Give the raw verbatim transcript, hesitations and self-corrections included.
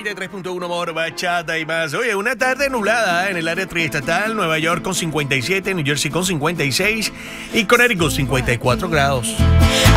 noventa y tres punto uno Amor, Bachata y más. Oye, una tarde nublada en el área triestatal, Nueva York con cincuenta y siete, New Jersey con cincuenta y seis y Connecticut cincuenta y cuatro grados.